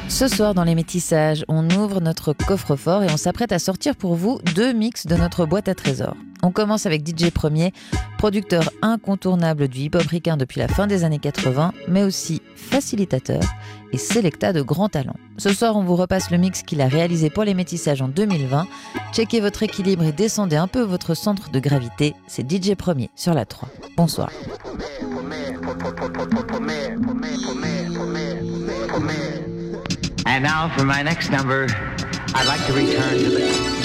Ce soir dans les métissages, on ouvre notre coffre-fort et on s'apprête à sortir pour vous 2 mix de notre boîte à trésors. On commence avec DJ Premier, producteur incontournable du hip-hop ricain depuis la fin des années 80, mais aussi facilitateur et sélecta de grands talents. Ce soir, on vous repasse le mix qu'il a réalisé pour les métissages en 2020. Checkez votre équilibre et descendez un peu votre centre de gravité. C'est DJ Premier sur la 3. Bonsoir. And now for my next number, I'd like to return to the